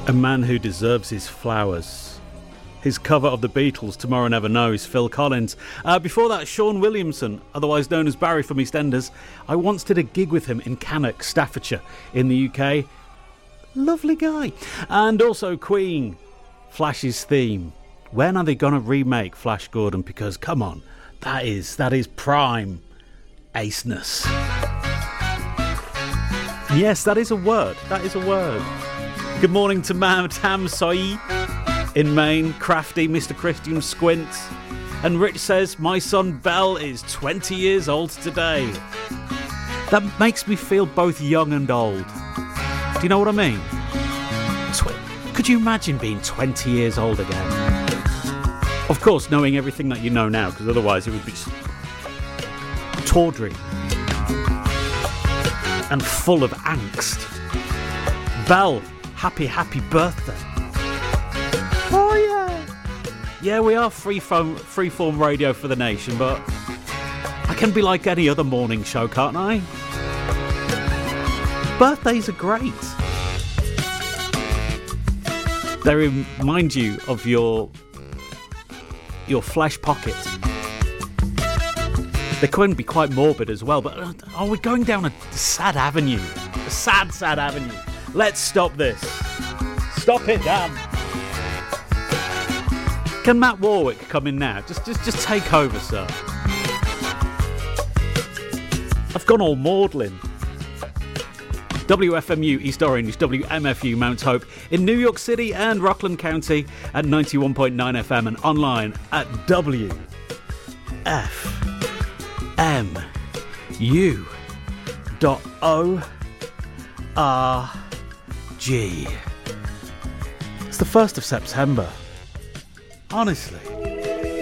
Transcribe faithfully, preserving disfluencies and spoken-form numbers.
A man who deserves his flowers. His cover of the Beatles, Tomorrow Never Knows, Phil Collins. Uh, before that, Sean Williamson, otherwise known as Barry from EastEnders. I once did a gig with him in Cannock, Staffordshire, in the U K. Lovely guy. And also Queen, Flash's theme. When are they going to remake Flash Gordon? Because, come on, that is, that is prime aceness. Yes, that is a word. That is a word. Good morning to Mam Tam Soy in Maine, Crafty, Mister Christian Squint. And Rich says, my son Bell is twenty years old today. That makes me feel both young and old. Do you know what I mean? Tw- Could you imagine being twenty years old again? Of course, knowing everything that you know now, because otherwise it would be just tawdry and full of angst. Belle, happy, happy birthday. Oh, yeah. Yeah, we are freeform, freeform radio for the nation, but I can be like any other morning show, can't I? Birthdays are great. They remind you of your, your flesh pocket. They can be quite morbid as well, but are we going down a sad avenue? A sad, sad avenue. Let's stop this. Stop it, Dan. Can Matt Warwick come in now? Just, just, just take over, sir. I've gone all maudlin. W F M U East Orange, W M F U Mount Hope in New York City and Rockland County at ninety-one point nine F M and online at W F M U dot O R G. It's the first of September. Honestly.